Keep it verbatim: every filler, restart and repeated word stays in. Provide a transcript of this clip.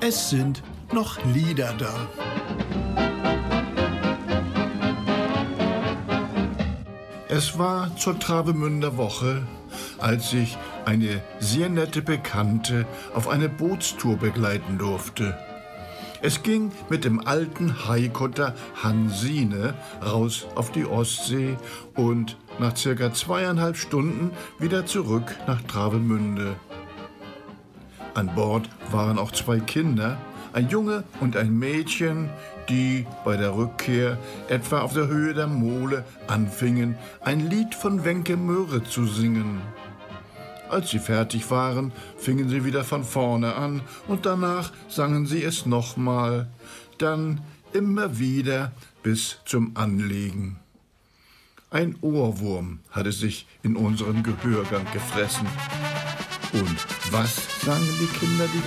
Es sind noch Lieder da. Es war zur Travemünder Woche, als ich eine sehr nette Bekannte auf eine Bootstour begleiten durfte. Es ging mit dem alten Haikutter Hansine raus auf die Ostsee und nach circa zweieinhalb Stunden wieder zurück nach Travemünde. An Bord waren auch zwei Kinder, ein Junge und ein Mädchen, die bei der Rückkehr etwa auf der Höhe der Mole anfingen, ein Lied von Wenke Möhre zu singen. Als sie fertig waren, fingen sie wieder von vorne an und danach sangen sie es nochmal, dann immer wieder bis zum Anlegen. Ein Ohrwurm hatte sich in unseren Gehörgang gefressen. Und was sangen die Kinder die